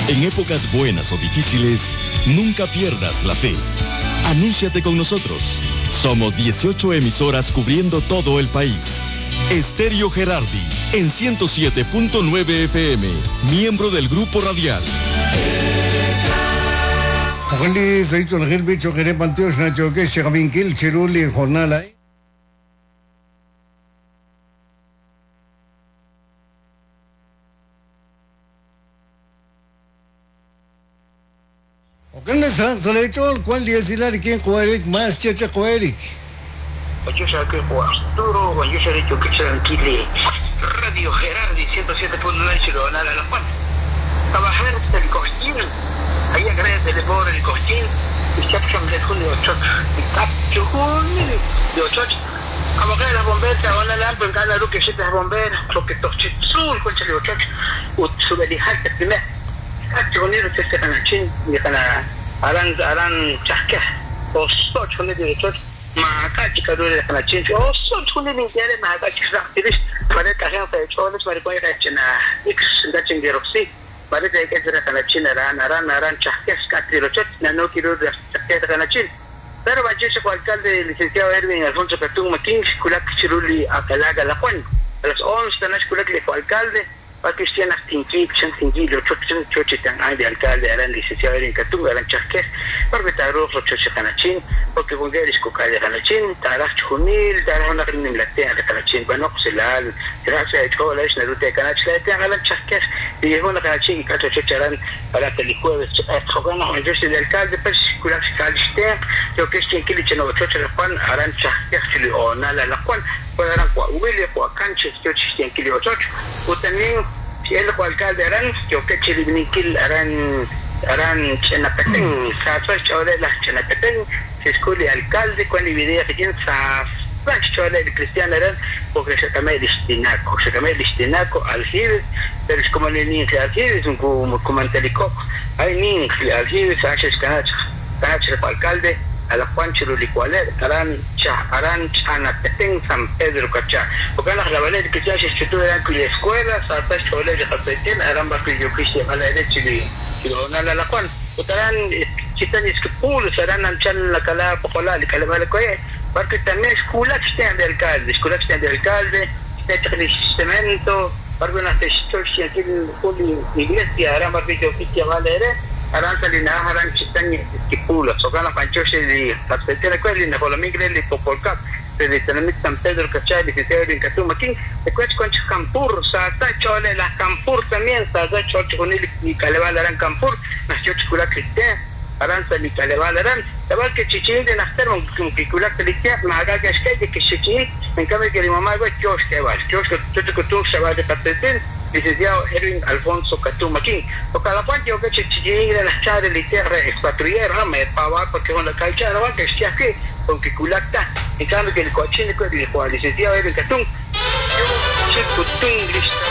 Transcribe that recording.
En épocas buenas o difíciles, nunca pierdas la fe. Anúnciate con nosotros. Somos 18 emisoras cubriendo todo el país. Estéreo Gerardi, en 107.9 FM, miembro del Grupo Radial. Wakandi sa ito nakilbi chokere pantios na choke shakabinkil chiruli jornala. Wakanda sa ito kwan liya sila rikin kuwarik mas chacha kuwarik. Yo sé que Arturo, yo sé que tranquile. Radio Gerardi 107.9 Chirona la Juan. Trabajar el costín. Ahí agradece el pobre el costín. Y se ha de junio 8. Y capcho junio de 8. Como que las bomberas, ahora la alpa en cada lugar que se las bomberas, porque toche sul con el 8. Sube de jarte primero. Capcho junio se se van a chin y harán chasquear. O 8 de 8. Maka jika dulu dia kena change. Oh, so tune ni dia maka jika tiris pada kahang saya choles pada kau yang cina X dah cing dirupsi pada dia kerja kena cina ran cahkes katri rocot nano kilo dah cahkes kena cina. Pero baju sekolah alcalde licenciado Erwin Alfonso Catung Making sekolah keciluli akalaga lakuan. Alas 11 tanah sekolah kecil alcalde Pakai siapa tinggi, cuci tangan di alcalde, aran licenciado Erwin Catung, aran cahkes. Berbetaruh rococ kanacin, porque con dia discukai kanacin, tarah chunil, tarah nak nimlate ada kanacin, banok selal, tarah saya chola is narute kanacin, late alan chakes, dia pun kanacin kita cocaran para película, jogana con el alcalde, pues kulang sekali setiap, yo que si kili cheno cocaran aran chakes kili ona la kuan, aran kuat William kuat kancis, yo si kili cocac, utanin si el alcalde aran, yo que si nikil aran chena peteng sa chole la chena peteng se escuela alcalde cuando video que tiene sa chole de cristiano aran porque se cambia destinaco aljibe pero es como le ni aljibe es un como antelico hay ni aljibe sa es canach alcalde a la Juan Chiruli-Cualer, aran chana peteng San Pedro Cacha. Porque la valer que ya se estuvo en la escuela, hasta chole de Japetén, aran bajo yo cristian a la derecha y lo la Juan. Utaran chitan es que pulos aran anchan la cala pocola, la cala vale coye. Porque también escuela que de alcalde, cemento, porque una festoria aquí en iglesia, aran bajo yo cristian vale aran salina aran chitan kipula sokana panchose di pasvetera quelli na kola migre li popolka de tenamit San Pedro Cacha di Fitero in Catuma King e questo con Campur sa ta chole la Campur también sa za chole con il Caleval aran Campur na chole cristian aran sali Caleval aran tabal que chichín de naster un kikula cristian maga que es que chichín en cambio que mi mamá va que tú se va de patetel licenciado Erwin Alfonso Catung Making. Porque a la cual yo que chichín de las chaves de tierra expatriera me pava porque cuando cae chara va que esté aquí con que culacta en cambio que el coche de licenciado Erwin Catung yo chico tung